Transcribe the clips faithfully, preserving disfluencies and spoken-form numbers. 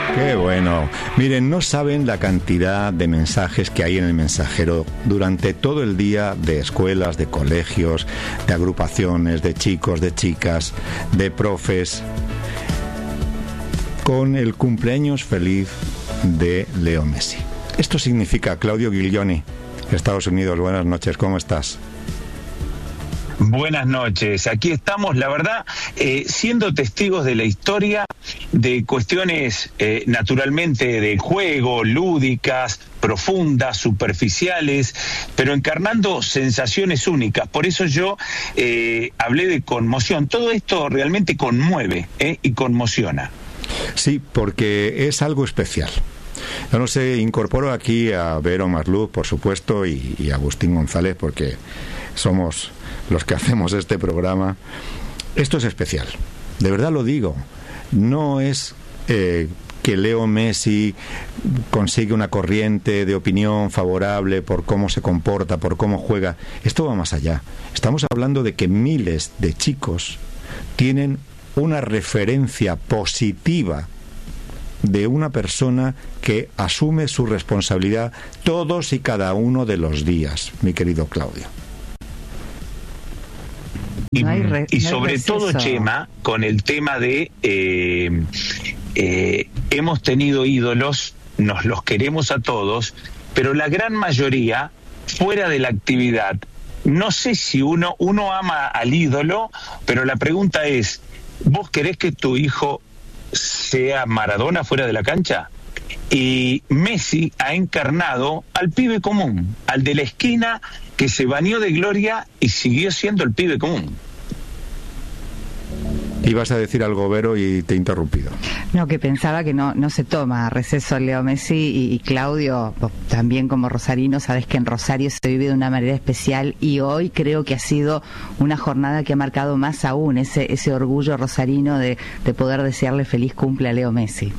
Qué bueno. Miren, no saben la cantidad de mensajes que hay en el mensajero durante todo el día, de escuelas, de colegios, de agrupaciones, de chicos, de chicas, de profes, con el cumpleaños feliz de Leo Messi. Esto significa, Claudio Giglioni, Estados Unidos, buenas noches, ¿cómo estás? Buenas noches, aquí estamos, la verdad, eh, siendo testigos de la historia, de cuestiones eh, naturalmente de juego, lúdicas, profundas, superficiales, pero encarnando sensaciones únicas. Por eso yo eh, hablé de conmoción. Todo esto realmente conmueve eh, y conmociona. Sí, porque es algo especial. Yo no sé, incorporo aquí a Vero Marluz, por supuesto, y, y a Agustín González, porque somos los que hacemos este programa. Esto es especial, de verdad lo digo. No es eh, que Leo Messi consigue una corriente de opinión favorable por cómo se comporta, por cómo juega. Esto va más allá. Estamos hablando de que miles de chicos tienen una referencia positiva de una persona que asume su responsabilidad todos y cada uno de los días, mi querido Claudio. Y, no hay re, y no sobre hay todo, Chema, con el tema de eh, eh, hemos tenido ídolos, nos los queremos a todos, pero la gran mayoría fuera de la actividad. No sé si uno, uno ama al ídolo, pero la pregunta es, ¿vos querés que tu hijo sea Maradona fuera de la cancha? Y Messi ha encarnado al pibe común, al de la esquina que se bañó de gloria y siguió siendo el pibe común. Ibas a decir algo, Vero, y te he interrumpido. No, que pensaba que no no se toma receso Leo Messi y, y Claudio, vos también como rosarino, sabés que en Rosario se vive de una manera especial y hoy creo que ha sido una jornada que ha marcado más aún ese ese orgullo rosarino de, de poder desearle feliz cumple a Leo Messi.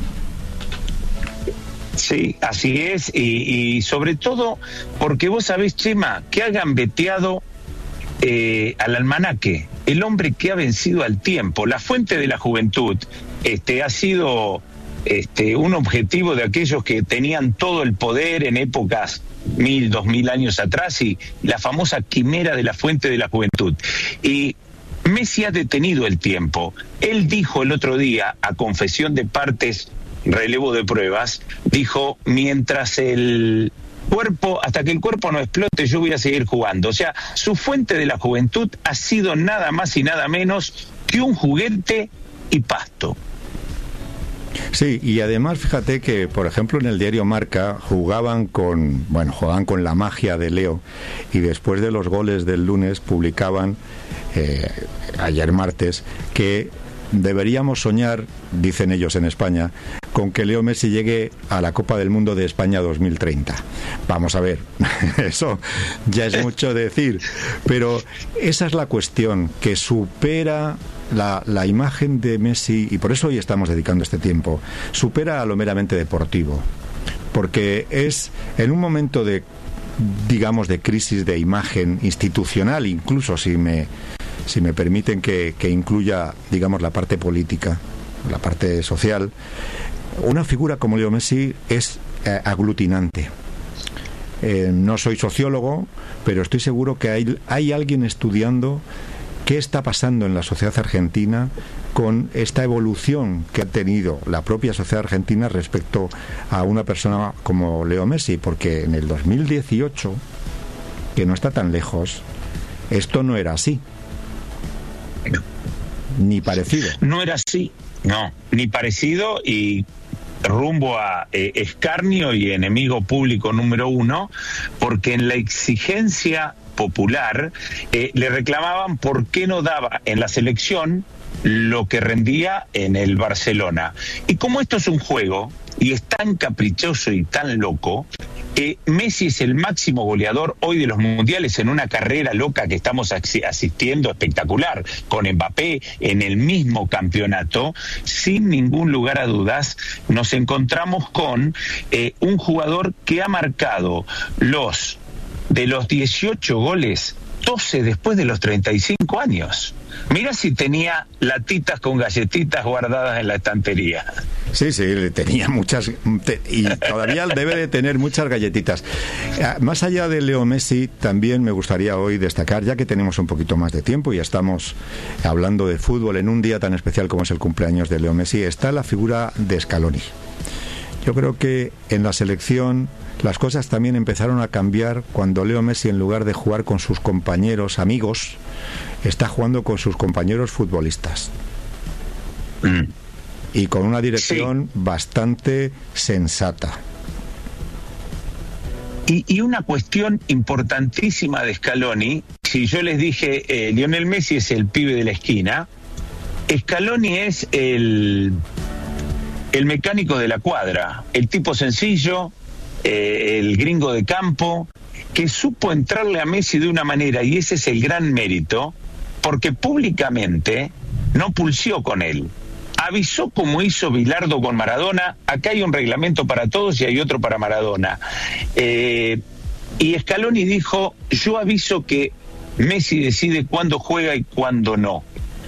Sí, así es, y, y sobre todo porque vos sabés, Chema, que ha gambeteado eh, al almanaque, el hombre que ha vencido al tiempo, la fuente de la juventud. Este ha sido este un objetivo de aquellos que tenían todo el poder en épocas mil, dos mil años atrás, y la famosa quimera de la fuente de la juventud. Y Messi ha detenido el tiempo. Él dijo el otro día, a confesión de partes, relevo de pruebas, dijo, mientras el cuerpo, hasta que el cuerpo no explote, yo voy a seguir jugando. O sea, su fuente de la juventud ha sido nada más y nada menos que un juguete y pasto. Sí, y además fíjate que, por ejemplo, en el diario Marca jugaban con, bueno, jugaban con la magia de Leo, y después de los goles del lunes publicaban, eh, ayer martes, que deberíamos soñar, dicen ellos en España, con que Leo Messi llegue a la Copa del Mundo de España dos mil treinta. Vamos a ver, eso ya es mucho decir, pero esa es la cuestión, que supera la, la imagen de Messi, y por eso hoy estamos dedicando este tiempo, supera a lo meramente deportivo, porque es en un momento de, digamos, de crisis de imagen institucional, incluso si me si me permiten que, que incluya, digamos, la parte política, la parte social. Una figura como Leo Messi es eh, aglutinante. Eh, no soy sociólogo, pero estoy seguro que hay, hay alguien estudiando qué está pasando en la sociedad argentina con esta evolución que ha tenido la propia sociedad argentina respecto a una persona como Leo Messi, porque en el dos mil dieciocho, que no está tan lejos, esto no era así. No. Ni parecido. No era así, no, ni parecido, y rumbo a eh, escarnio y enemigo público número uno, porque en la exigencia popular eh, le reclamaban por qué no daba en la selección lo que rendía en el Barcelona. Y como esto es un juego y es tan caprichoso y tan loco, eh, Messi es el máximo goleador hoy de los mundiales en una carrera loca que estamos asistiendo, espectacular, con Mbappé en el mismo campeonato. Sin ningún lugar a dudas, nos encontramos con eh, un jugador que ha marcado los de los dieciocho goles, doce después de los treinta y cinco años. Mira si tenía latitas con galletitas guardadas en la estantería. Sí, sí, tenía muchas, te, y todavía debe de tener muchas galletitas. Más allá de Leo Messi, también me gustaría hoy destacar, ya que tenemos un poquito más de tiempo y estamos hablando de fútbol en un día tan especial como es el cumpleaños de Leo Messi, está la figura de Scaloni. Yo creo que en la selección las cosas también empezaron a cambiar cuando Leo Messi, en lugar de jugar con sus compañeros amigos, está jugando con sus compañeros futbolistas. Mm. Y con una dirección sí. bastante sensata. Y, y una cuestión importantísima de Scaloni, si yo les dije, eh, Lionel Messi es el pibe de la esquina, Scaloni es el... el mecánico de la cuadra, el tipo sencillo, eh, el gringo de campo, que supo entrarle a Messi de una manera, y ese es el gran mérito, porque públicamente no pulsió con él. Avisó como hizo Bilardo con Maradona, acá hay un reglamento para todos y hay otro para Maradona. Eh, y Scaloni dijo, yo aviso que Messi decide cuándo juega y cuándo no.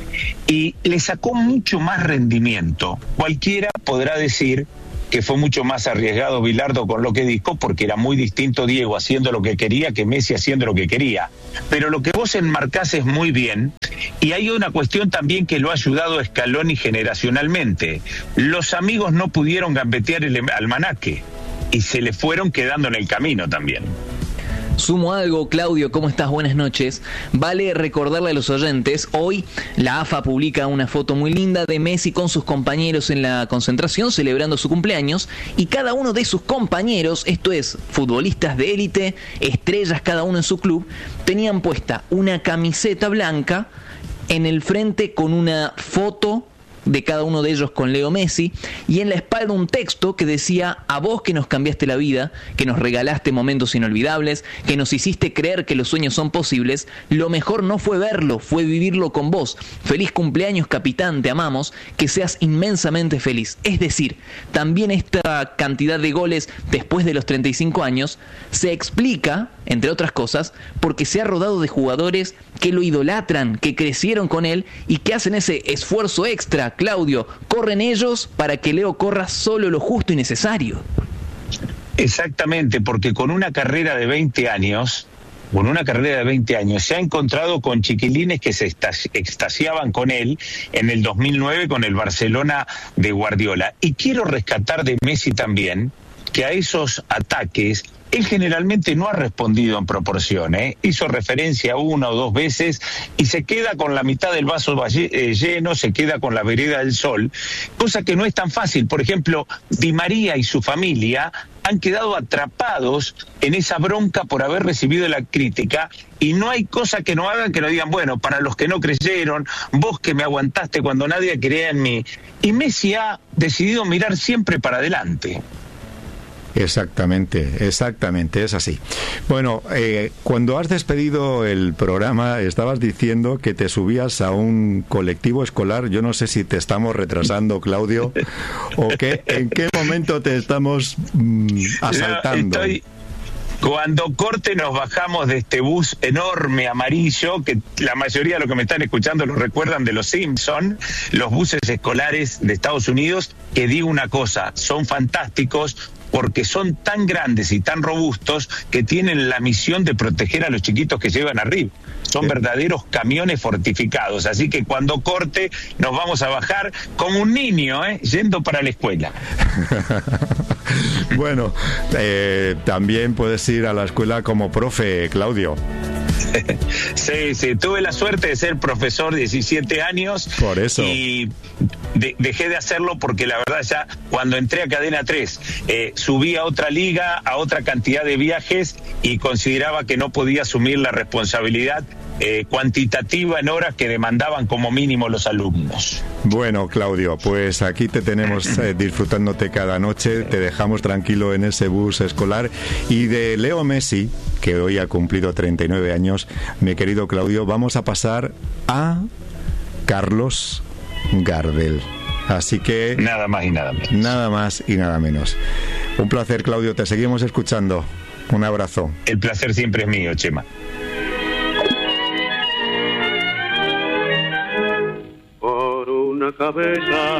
Y le sacó mucho más rendimiento. Cualquiera podrá decir que fue mucho más arriesgado Bilardo con lo que dijo, porque era muy distinto Diego haciendo lo que quería que Messi haciendo lo que quería. Pero lo que vos enmarcás es muy bien, y hay una cuestión también que lo ha ayudado a Scaloni generacionalmente. Los amigos no pudieron gambetear el almanaque, y se le fueron quedando en el camino también. Sumo algo, Claudio, ¿cómo estás? Buenas noches. Vale recordarle a los oyentes, hoy la A F A publica una foto muy linda de Messi con sus compañeros en la concentración celebrando su cumpleaños, y cada uno de sus compañeros, esto es, futbolistas de élite, estrellas cada uno en su club, tenían puesta una camiseta blanca en el frente con una foto de cada uno de ellos con Leo Messi, y en la espalda un texto que decía: a vos que nos cambiaste la vida, que nos regalaste momentos inolvidables, que nos hiciste creer que los sueños son posibles, lo mejor no fue verlo, fue vivirlo con vos. Feliz cumpleaños, capitán, te amamos, que seas inmensamente feliz. Es decir, también esta cantidad de goles después de los treinta y cinco años se explica, entre otras cosas, porque se ha rodado de jugadores que lo idolatran, que crecieron con él y que hacen ese esfuerzo extra. Claudio, corren ellos para que Leo corra solo lo justo y necesario. Exactamente, porque con una carrera de veinte años, con una carrera de veinte años, se ha encontrado con chiquilines que se extasiaban con él en el dos mil nueve con el Barcelona de Guardiola. Y quiero rescatar de Messi también que a esos ataques él generalmente no ha respondido en proporción, ¿eh? Hizo referencia una o dos veces y se queda con la mitad del vaso lleno, se queda con la vereda del sol, cosa que no es tan fácil. Por ejemplo, Di María y su familia han quedado atrapados en esa bronca por haber recibido la crítica, y no hay cosa que no hagan que no digan, bueno, para los que no creyeron, vos que me aguantaste cuando nadie creía en mí. Y Messi ha decidido mirar siempre para adelante. Exactamente, exactamente, es así. Bueno, eh, cuando has despedido el programa estabas diciendo que te subías a un colectivo escolar. Yo no sé si te estamos retrasando, Claudio, o qué, en qué momento te estamos mm, asaltando. No, estoy... Cuando corte nos bajamos de este bus enorme amarillo, que la mayoría de los que me están escuchando lo recuerdan de los Simpson, los buses escolares de Estados Unidos, que digo una cosa, son fantásticos porque son tan grandes y tan robustos que tienen la misión de proteger a los chiquitos que llevan arriba. Son verdaderos camiones fortificados, así que cuando corte nos vamos a bajar como un niño, ¿eh? Yendo para la escuela. Bueno, eh, también puedes ir a la escuela como profe, Claudio. Sí, sí, tuve la suerte de ser profesor diecisiete años. Por eso. Y de, dejé de hacerlo porque la verdad ya cuando entré a Cadena tres eh, subí a otra liga, a otra cantidad de viajes, y consideraba que no podía asumir la responsabilidad eh, cuantitativa en horas que demandaban como mínimo los alumnos. Bueno, Claudio, pues aquí te tenemos eh, disfrutándote cada noche, te dejamos tranquilo en ese bus escolar. Y de Leo Messi, que hoy ha cumplido treinta y nueve años, mi querido Claudio, vamos a pasar a Carlos Gardel. Así que... Nada más y nada menos. Nada más y nada menos. Un placer, Claudio, te seguimos escuchando. Un abrazo. El placer siempre es mío, Chema. Por una cabeza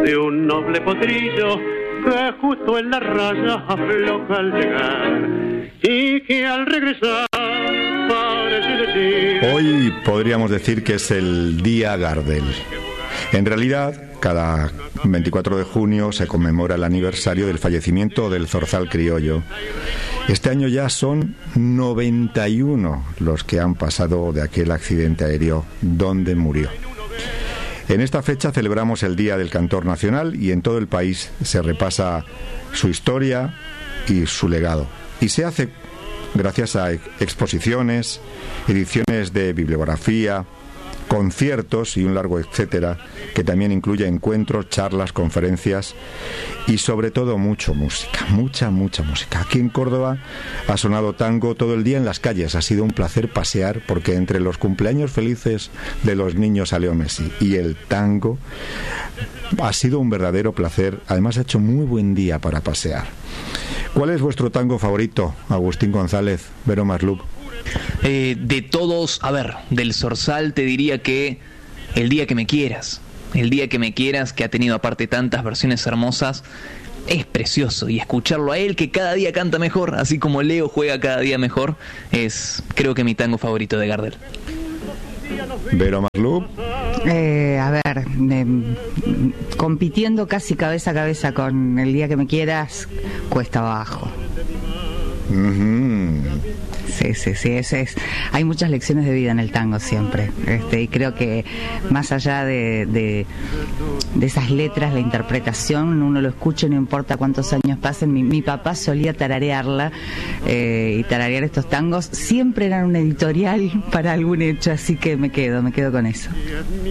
de un noble potrillo que justo en la raya afloja al llegar y que al regresar parece decir... Hoy podríamos decir que es el Día Gardel. En realidad, cada veinticuatro de junio se conmemora el aniversario del fallecimiento del zorzal criollo. Este año ya son noventa y uno los que han pasado de aquel accidente aéreo donde murió. En esta fecha celebramos el Día del Cantor Nacional y en todo el país se repasa su historia y su legado. Y se hace gracias a exposiciones, ediciones de bibliografía, conciertos y un largo etcétera, que también incluye encuentros, charlas, conferencias y sobre todo mucho música, mucha, mucha música. Aquí en Córdoba ha sonado tango todo el día en las calles. Ha sido un placer pasear porque entre los cumpleaños felices de los niños a Leo Messi y el tango ha sido un verdadero placer. Además ha hecho muy buen día para pasear. ¿Cuál es vuestro tango favorito, Agustín González, Vero Maslup? Eh, de todos, a ver, del zorzal te diría que El día que me quieras, El día que me quieras, que ha tenido aparte tantas versiones hermosas, es precioso, y escucharlo a él, que cada día canta mejor, así como Leo juega cada día mejor, es creo que mi tango favorito de Gardel. Vero Maslup. Eh, a ver, eh, compitiendo casi cabeza a cabeza con El día que me quieras, cuesta abajo. Uh-huh. Sí, sí, sí, eso es. Hay muchas lecciones de vida en el tango siempre, este, y creo que más allá de, de, de esas letras, la interpretación, uno lo escucha, no importa cuántos años pasen. Mi, mi papá solía tararearla eh, y tararear estos tangos, siempre eran un editorial para algún hecho, así que me quedo, me quedo con eso.